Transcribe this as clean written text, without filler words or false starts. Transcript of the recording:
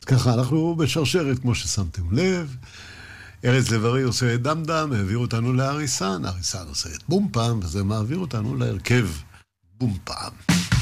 ככה, אנחנו בשרשרת, כמו ששמתם לב. ארז לב-ארי עושה את דמדם, העביר אותנו לאריסן, אריסן עושה את בום פעם, וזה מעביר אותנו להרכב בום פעם.